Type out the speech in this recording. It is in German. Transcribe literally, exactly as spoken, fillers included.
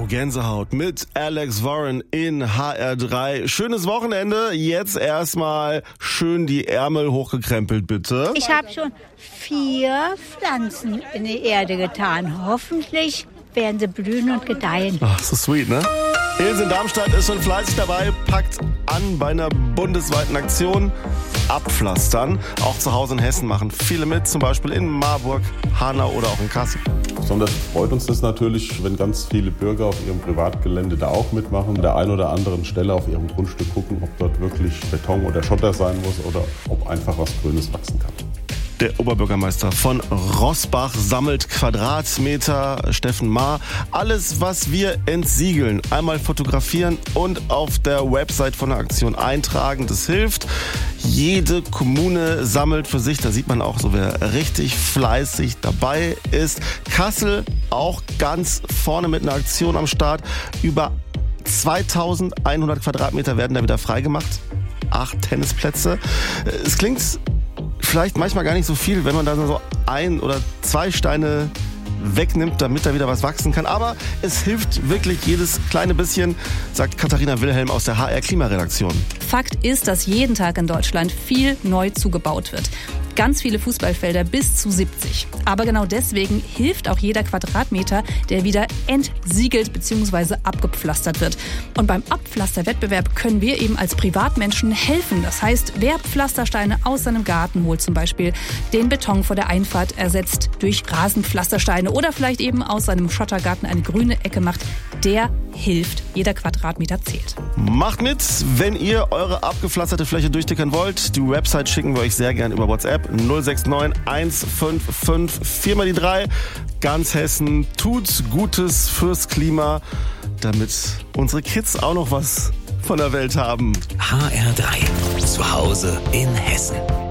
Gänsehaut mit Alex Warren in H R drei. Schönes Wochenende. Jetzt erstmal schön die Ärmel hochgekrempelt, bitte. Ich habe schon vier Pflanzen in die Erde getan. Hoffentlich werden sie blühen und gedeihen. Ach, so sweet, ne? Ilse in Darmstadt ist schon fleißig dabei, packt an bei einer bundesweiten Aktion. Abpflastern. Auch zu Hause in Hessen machen viele mit, zum Beispiel in Marburg, Hanau oder auch in Kassel. Besonders freut uns das natürlich, wenn ganz viele Bürger auf ihrem Privatgelände da auch mitmachen, an der einen oder anderen Stelle auf ihrem Grundstück gucken, ob dort wirklich Beton oder Schotter sein muss oder ob einfach was Grünes wachsen kann. Der Oberbürgermeister von Roßbach sammelt Quadratmeter, Steffen Maar. Alles, was wir entsiegeln, einmal fotografieren und auf der Website von der Aktion eintragen. Das hilft. Jede Kommune sammelt für sich. Da sieht man auch so, wer richtig fleißig dabei ist. Kassel auch ganz vorne mit einer Aktion am Start. Über zweitausendeinhundert Quadratmeter werden da wieder freigemacht. Acht Tennisplätze. Es klingt vielleicht manchmal gar nicht so viel, wenn man da so ein oder zwei Steine wegnimmt, damit da wieder was wachsen kann. Aber es hilft wirklich jedes kleine bisschen, sagt Katharina Wilhelm aus der H R-Klimaredaktion. Fakt ist, dass jeden Tag in Deutschland viel neu zugebaut wird. Ganz viele Fußballfelder, bis zu siebzig. Aber genau deswegen hilft auch jeder Quadratmeter, der wieder entsiegelt bzw. abgepflastert wird. Und beim Abpflasterwettbewerb können wir eben als Privatmenschen helfen. Das heißt, wer Pflastersteine aus seinem Garten holt, zum Beispiel den Beton vor der Einfahrt ersetzt durch Rasenpflastersteine oder vielleicht eben aus seinem Schottergarten eine grüne Ecke macht, der hilft. Jeder Quadratmeter zählt. Macht mit, wenn ihr eure abgepflasterte Fläche durchtickern wollt. Die Website schicken wir euch sehr gern über WhatsApp. null sechs neun eins fünf fünf vier mal die drei. Ganz Hessen tut Gutes fürs Klima, damit unsere Kids auch noch was von der Welt haben. H R drei. Zu Hause in Hessen.